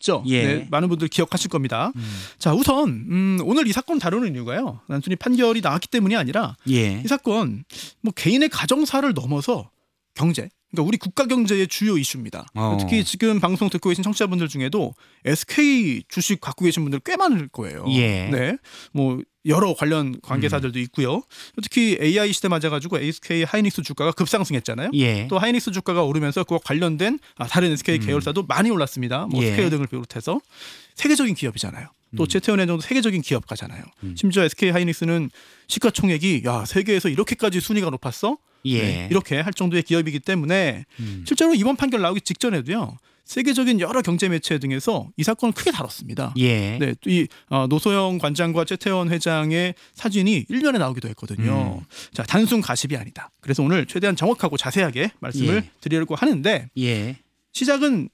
있었죠. 예. 네, 많은 분들 기억하실 겁니다. 자, 우선 오늘 이 사건 다루는 이유가요. 단순히 판결이 나왔기 때문이 아니라 예. 이 사건 뭐 개인의 가정사를 넘어서 경제, 그러니까 우리 국가 경제의 주요 이슈입니다. 특히 지금 방송 듣고 계신 청취자분들 중에도 SK 주식 갖고 계신 분들 꽤 많을 거예요. 예. 네, 뭐 여러 관련 관계사들도 있고요. 특히 AI 시대 맞아가지고 SK 하이닉스 주가가 급상승했잖아요. 예. 또 하이닉스 주가가 오르면서 그와 관련된 다른 SK 계열사도 많이 올랐습니다. 뭐 예. 스퀘어 등을 비롯해서 세계적인 기업이잖아요. 또 최태원 회장도 세계적인 기업가잖아요. 심지어 SK 하이닉스는 시가총액이 세계에서 이렇게까지 순위가 높았어? 예. 네, 이렇게 할 정도의 기업이기 때문에 실제로 이번 판결 나오기 직전에도요. 세계적인 여러 경제 매체 등에서 이 사건을 크게 다뤘습니다. 예. 네, 또 이 노소영 관장과 최태원 회장의 사진이 일면에 나오기도 했거든요. 자, 단순 가십이 아니다. 그래서 오늘 최대한 정확하고 자세하게 말씀을 예. 드리려고 하는데 예. 시작은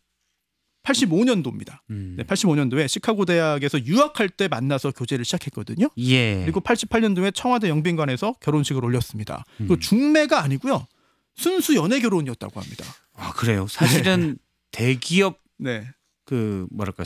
85년도입니다. 네, 85년도에 시카고 대학에서 유학할 때 만나서 교제를 시작했거든요. 예. 그리고 88년도에 청와대 영빈관에서 결혼식을 올렸습니다. 그 중매가 아니고요. 순수 연애 결혼이었다고 합니다. 아, 그래요. 사실은 대기업 네. 그 뭐랄까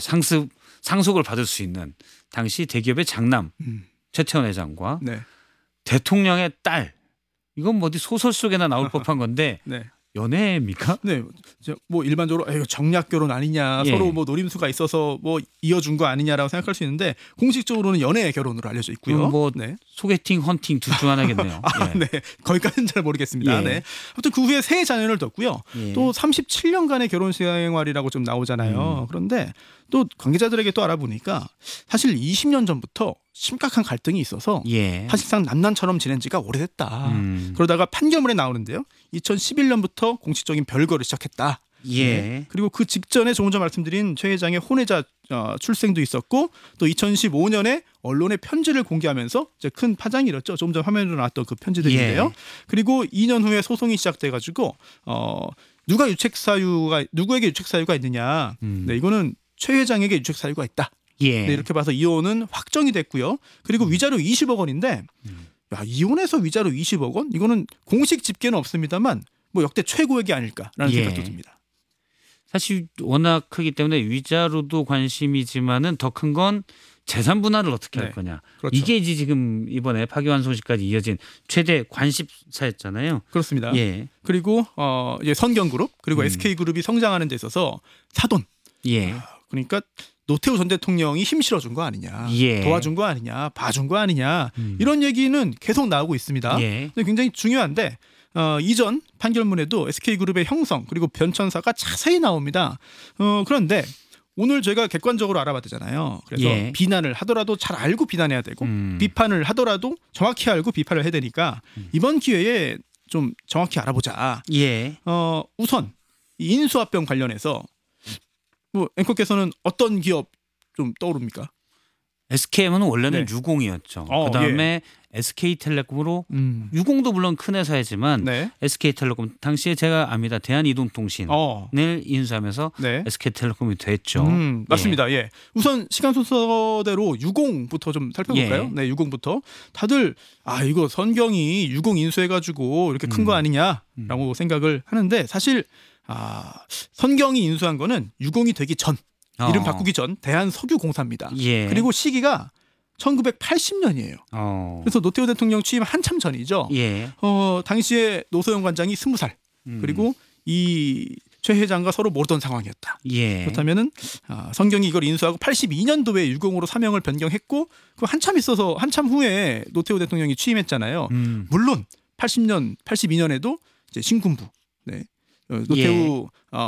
상속을 받을 수 있는 당시 대기업의 장남 최태원 회장과 네. 대통령의 딸, 이건 뭐 어디 소설 속에나 나올 법한 건데 네. 연애입니까? 네, 뭐 일반적으로 정략 결혼 아니냐, 예. 서로 뭐 노림수가 있어서 뭐 이어준 거 아니냐라고 생각할 수 있는데 공식적으로는 연애 결혼으로 알려져 있고요. 뭐 네. 소개팅, 헌팅 둘 중 하나겠네요. 예. 네, 거기까지는 잘 모르겠습니다. 예. 네, 아무튼 그 후에 세 자녀를 뒀고요. 예. 또 37년간의 결혼 생활이라고 좀 나오잖아요. 그런데 또 관계자들에게 또 알아보니까 사실 20년 전부터 심각한 갈등이 있어서 예. 사실상 남남처럼 지낸 지가 오래됐다. 그러다가 판결문에 나오는데요. 2011년부터 공식적인 별거를 시작했다. 예. 네. 그리고 그 직전에 조금 전 말씀드린 최 회장의 혼외자 출생도 있었고 또 2015년에 언론에 편지를 공개하면서 이제 큰 파장이 일었죠. 조금 전 화면으로 나왔던 그 편지들인데요. 예. 그리고 2년 후에 소송이 시작돼가지고 누구에게 유책 사유가 있느냐. 네, 이거는 최 회장에게 유책 사유가 있다. 예. 네, 이렇게 봐서 이혼은 확정이 됐고요. 그리고 위자료 20억 원인데 이혼해서 위자료 20억 원? 이거는 공식 집계는 없습니다만 뭐 역대 최고액이 아닐까라는 예. 생각도 듭니다. 사실 워낙 크기 때문에 위자료도 관심이지만은 더 큰 건 재산 분할을 어떻게 할 네. 거냐. 그렇죠. 이게 이제 지금 이번에 파기환송식까지 이어진 최대 관심사였잖아요. 그렇습니다. 예. 그리고 이제 선경그룹 그리고 SK그룹이 성장하는 데 있어서 사돈. 예. 그러니까 노태우 전 대통령이 힘 실어준 거 아니냐, 예. 도와준 거 아니냐, 봐준 거 아니냐 이런 얘기는 계속 나오고 있습니다. 예. 근데 굉장히 중요한데 이전 판결문에도 SK그룹의 형성 그리고 변천사가 자세히 나옵니다. 그런데 오늘 저희가 객관적으로 알아봤잖아요. 그래서 예. 비난을 하더라도 잘 알고 비난해야 되고 비판을 하더라도 정확히 알고 비판을 해야 되니까 이번 기회에 좀 정확히 알아보자. 예. 우선 이 인수합병 관련해서 뭐 앵커께서는 어떤 기업 좀 떠오릅니까? SKM은 원래는 네. 유공이었죠. 그다음에 SK텔레콤으로 유공도 물론 큰 회사이지만 네. SK텔레콤 당시에 제가 압니다. 대한이동통신을 인수하면서 네. SK텔레콤이 됐죠. 맞습니다. 예. 우선 시간 순서대로 유공부터 좀 살펴볼까요? 예. 네, 유공부터. 다들 이거 선경이 유공 인수해가지고 이렇게 큰 거 아니냐라고 생각을 하는데 사실 선경이 인수한 거는 유공이 되기 전 이름 바꾸기 전 대한석유공사입니다. 예. 그리고 시기가 1980년이에요. 그래서 노태우 대통령 취임 한참 전이죠. 예. 당시에 노소영 관장이 20살 그리고 이 최 회장과 서로 모르던 상황이었다. 예. 그렇다면은 성경이 이걸 인수하고 82년도에 유공으로 사명을 변경했고 그 한참 후에 노태우 대통령이 취임했잖아요. 물론 82년에도 이제 신군부 노태우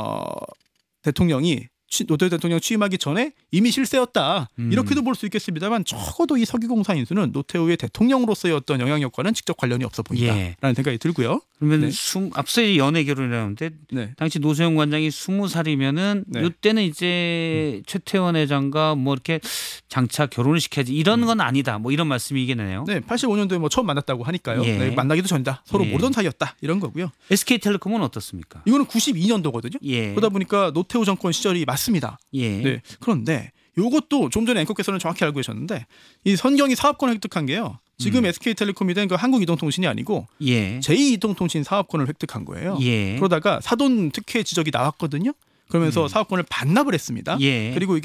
노태우 대통령 취임하기 전에 이미 실세였다. 이렇게도 볼 수 있겠습니다만 적어도 이 석유공사 인수는 노태우의 대통령으로서의 어떤 영향력과는 직접 관련이 없어 보인다라는 생각이 들고요. 그러면 앞서 연애 결혼이라는데 당시 노소영 관장이 20살이면은 이때는 이제 최태원 회장과 뭐 이렇게 장차 결혼을 시켜야지 이런 건 아니다. 뭐 이런 말씀이겠네요. 네, 85년도에 뭐 처음 만났다고 하니까요. 예. 네, 만나기도 전이다. 서로 모르던 사이였다. 이런 거고요. SK텔레콤은 어떻습니까? 이거는 92년도거든요. 예. 그러다 보니까 노태우 정권 시절이 맞습니다. 예. 네. 그런데 이것도 좀 전에 앵커께서는 정확히 알고 계셨는데 이 선경이 사업권을 획득한 게요. 지금 SK텔레콤이 된 그 한국이동통신이 아니고 예. 제2이동통신 사업권을 획득한 거예요. 예. 그러다가 사돈 특혜 지적이 나왔거든요. 그러면서 사업권을 반납을 했습니다. 예. 그리고